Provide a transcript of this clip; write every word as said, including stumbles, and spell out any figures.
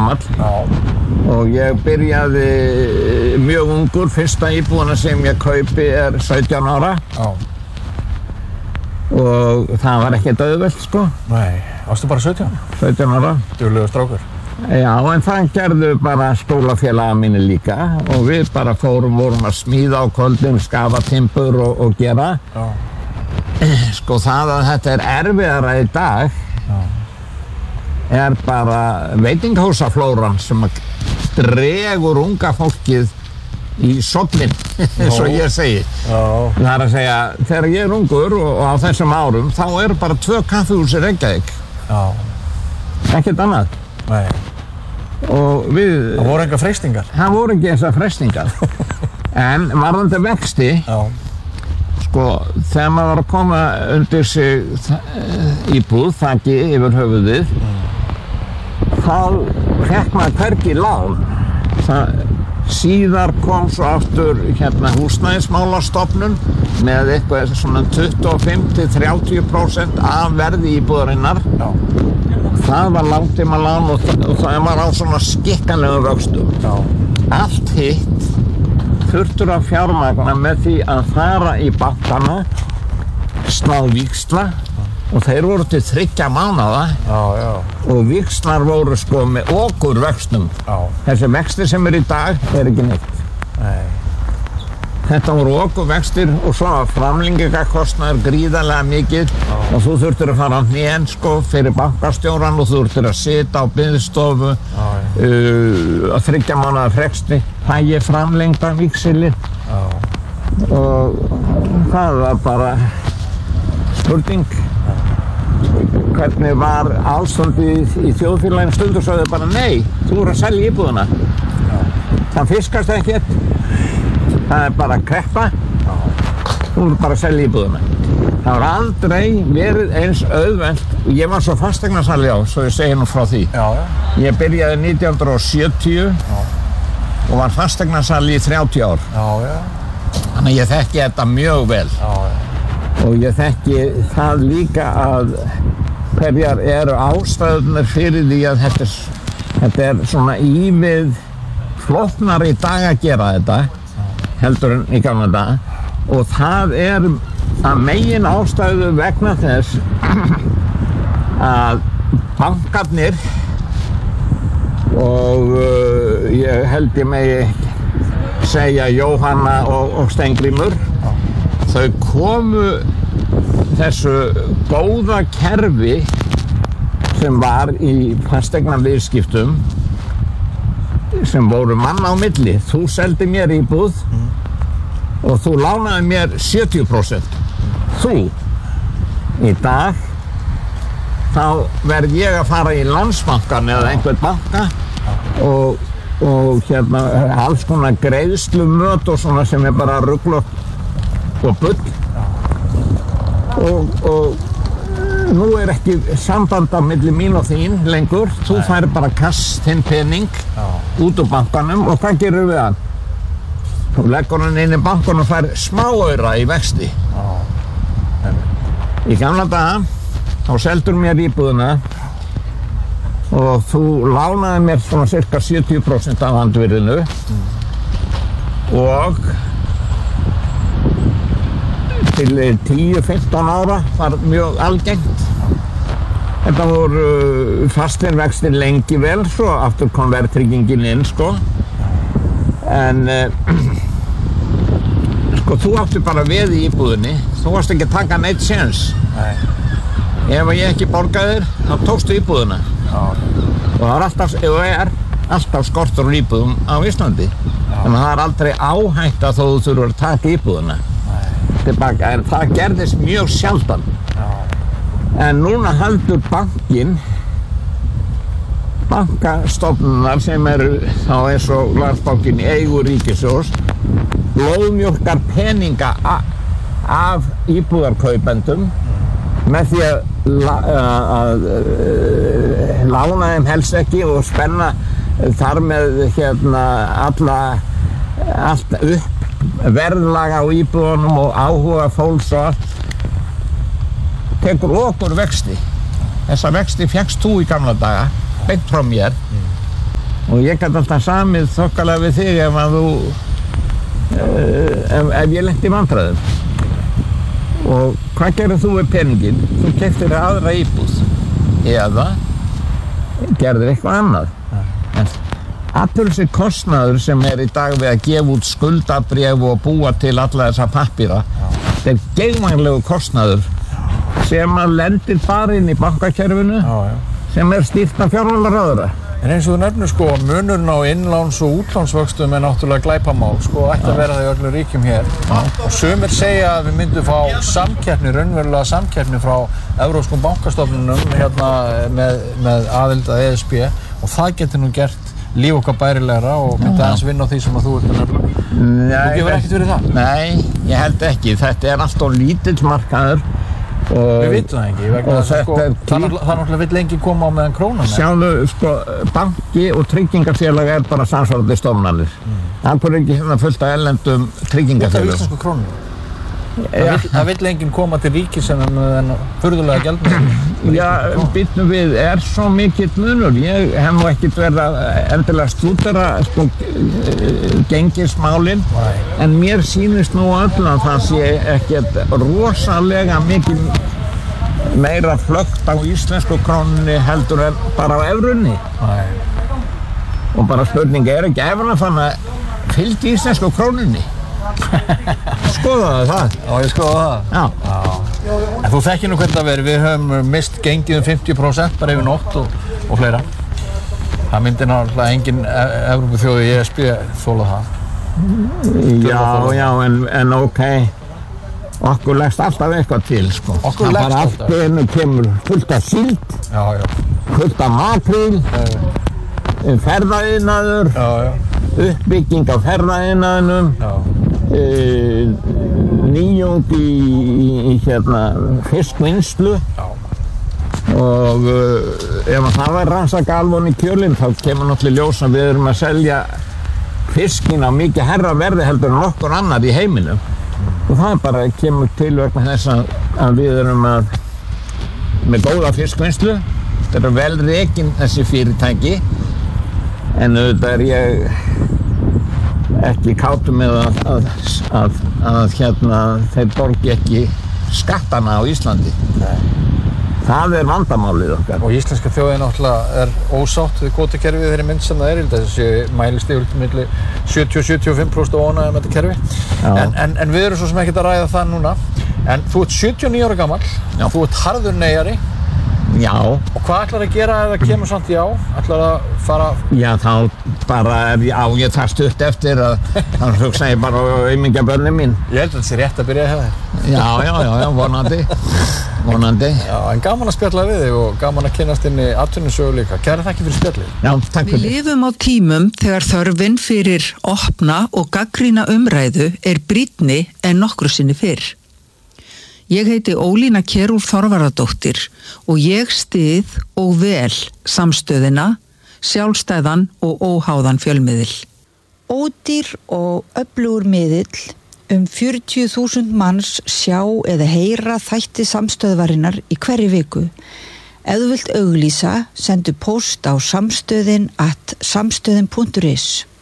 gamall. Já. Og ég byrjaði mjög ungur, fyrsta íbúðina sem ég kaupi er sautján ára. Já. Og það var ekkert auðvelt, sko. Nei, varstu bara sautján? sautján ára. Duglegur strákur. Já, en það gerðu bara skólafélaga mínu líka og við bara fórum, vorum að smíða á kvöldum, skafa timbur og, og gera. Já. Sko það að þetta er erfiðara í dag Já. Er bara veitingahúsaflóran sem dregur unga fólkið í sollin, eins og ég segi. Já. Það er að segja, þegar ég er ungur og, og á þessum árum, þá eru bara tvö kaffihús í Reykjavík. Já. Ekkert annað. Nei. Og við... Það voru enga freistingar. Það voru ekki þessar freistingar. En varðandi vexti, Já. Sko, þegar maður var að koma undir sig íbúð, þaki yfir höfuðið, mm. þá fékk maður hvergi lán. Það, síðar kom svo aftur hérna húsnæðismálastofnun með eitthvað svona tuttugu og fimm til þrjátíu prósent af verði íbúðarinnar. Já. Það var langtímalán og, og það var á svona skikkanlegum vöxtum. Já. Allt hitt þurftur að fjármagna með því að fara í bankana, slá víxla og þeir voru til þriggja mánaða já, já. Og víxlar voru sko með okurvöxtum. Þessi vextir sem er í dag er ekki neitt. Nei. Þetta voru okurvextir og svo framlengingakostnaður gríðarlega mikið já. Og þú þurftur að fara á hnén sko fyrir bankastjóran og þú þurftur að sitja á biðstofu uh, að þriggja mánaða fresti. Það ég framlengda víxilinn og það var bara spurning hvernig var ástandið í þjóðfélaginu. Stundur sögðu bara nei, þú eru að selja íbúðina. Það fiskast ekkert, það er bara kreppa, þú eru bara að selja íbúðina. Það var aldrei verið eins auðvelt og ég var svo fasteignasali á, svo ég segi nú frá því. Já, já. Ég byrjaði nítján hundruð sjötíu já. Og var fasteignasali í þrjátíu ár. Já, já. Þannig að ég þekki þetta mjög vel. Já, já. Og ég þekki það líka að hverjar eru ástæðurnar fyrir því að þetta er, þetta er svona ívið flóknari í dag að gera þetta heldur en í gamla dag. Og það er að megin ástæðu vegna þess að bankarnir og uh, ég held ég megi segja Jóhanna og, og Steingrímur, þau komu þessu góða kerfi sem var í fasteignaviðskiptum sem voru mann á milli. Þú seldi mér íbúð mm. og þú lánaði mér sjötíu prósent. Þú. Í dag þá verð ég að fara í Landsbankann eða einhvern banka og, og hérna alls konar greiðslumöt og svona sem er bara rugl og, og bull og, og nú er ekki samband á milli mín og þín lengur. Þú fær bara kast þinn pening Já. Út úr bankanum og hvað gerir við hann? Þú leggur hann inn í bankanum og fær smáaura í vexti. Já. Í gamla daga þá seldur mér íbúðina og þú lánaði mér svona cirka sjötíu prósent af handvirðinu mm. og til tíu til fimmtán ára var mjög algengt. Þetta voru fasteignavextir lengi vel, svo aftur kom verðtryggingin inn sko. En uh, sko þú átti bara veð í íbúðinni, þú varst ekki að taka neitt séns. Nei. Ef ég ekki borgaði þér, þá tókstu íbúðina. Já. Og það er alltaf, ef það er, alltaf skortur úr íbúðum á Íslandi. Já. Þannig að það er aldrei áhætta þó þú þurfur að taka íbúðina. Nei. Tilbaka, en það gerðist mjög sjaldan. Já. En núna heldur bankinn, bankastofnunar sem eru þá eins og Landsbankinn í eigu ríkissjóðs, blóðmjólkar peninga af íbúðarkaupendum með því að, að, að lána þeim helst ekki og spenna þar með hérna alla, allt upp verðlaga á íbúðunum og áhuga fólks og allt tekur okur vexti. Þessa vexti fékkst þú í gamla daga, beint frá mér. Mm. og ég gæti alltaf samið þokkalega við þig ef að þú uh, ef, ef ég lenti í vandræðum. Og hvað gerir þú við peninginn? Þú keyptir þér aðra íbúð eða gerðir eitthvað annað. En allur þessi kostnaður sem er í dag við að gefa út skuldabréf og búa til alla þessa pappíra, þetta er geigvænlegu kostnaður sem að lendir bara inn í bankakerfinu, já, já. Sem er stýrt af fjármálaráðherra. En eins og þú nefnir sko, munurinn á innláns- og útlánsvöxtum er náttúrulega glæpamál, sko, ætti að vera það í öllum ríkjum hér. Já. Og sumir segja að við myndum fá samkeppni, raunverulega samkeppni frá evrópskum bankastofnunum hérna með, með aðild að E S B og það getur nú gert líf okkar bærilegra og myndi aðeins vinna á því sem að þú ert að nefna. Þú gefur ekkert verið það? Nei, ég held ekki. Þetta er alltaf lítill markaður. Við vitum það ekki, vegna þess að sko, það náttúrulega vill enginn koma á meðan krónan. Sjáðu, sko, banki og tryggingafélag er bara samsvarandi stofnanir. Mm. Það er ekki hérna fullt af erlendum tryggingafélögum. Út af íslensku krónunni? Það vill, það vill enginn koma til ríkis en með furðulega gjaldmiðil. Já, býtum við, er svo mikill munur. Ég hef nú ekkert verið að endilega stúdera sko, gengismálin, en mér sýnist nú öll að það sé ekkert rosalega mikil meira flögt á íslensku krónunni heldur en bara á evrunni. Og bara spurning er ekki evran fann að fylgdi íslensku krónunni. Skoðaðu það? Já, ég skoða það. Já. Já. En þú þekkir nú hvernig það verið, við höfum mist gengið um fimmtíu prósent bara yfir nótt og, og fleira. Það myndi náttúrulega engin Evrópuþjóð í E S B þola það. Já, já, en, en ok, okkur leggst alltaf eitthvað til, sko. Okkur leggst alltaf. Það bara allt einu kemur fullt af síld, já, já. fullt af makríl, um ferðaiðnaður, já, já. uppbygging á ferðaiðnaðinum, e, nýjung í, í, í hérna, fiskvinnslu. Já. Og uh, ef það var rannsaka alvon í kjölinn þá kemur náttúrulega ljós að við erum að selja fiskinn á mikið herra verði heldur en nokkur annar í heiminum. Mm. Og það bara kemur til vegna þess að, að við erum að, með góða fiskvinnslu. Þetta eru vel rekin þessi fyrirtæki, en auðvitað er ég ekki kátur með að, að, að, að hérna, þeir borgi ekki skattana á Íslandi. Nei. Það er vandamálið okkar. Og íslenska þjóðin náttúrulega er ósátt við kvótakerfið þeirri mynd sem það er. Þessi mælist yfir milli sjötíu til sjötíu og fimm prósent óánægja með þetta kerfi. En, en, en við erum svo sem ekkert að ræða það núna. En þú ert sjötíu og níu ára gamall, já. Þú ert harður neyjari. Já. Og hvað ætlar að gera ef það kemur samt já? Ætlar að fara... Já, þá bara er ég á, ég það stutt eftir að þá hugsa ég bara á aumingja börnin mín. Ég held að þetta sé rétt að byrja að hefða þér. Já, já, já, já, vonandi. Vonandi. Já, en gaman að spjalla við þig og gaman að kynnast inn í atvinnusögu líka. Kæra þakki fyrir spjallið. Já, takk fyrir. Við lifum á tímum þegar þörfin fyrir opna og gagnrýna umræðu er brýnni en nokkru sinni fyrr. Ég heiti Ólína Kjerúl Þorvarðardóttir og ég styð og vel samstöðina, sjálfstæðan og óháðan fjölmiðil. Ódýr og öflugur miðill, um fjörutíu þúsund manns sjá eða heyra þætti samstöðvarinnar í hverri viku. Ef þú vilt auglýsa, sendu post á samstöðin at samstöðin punktur is.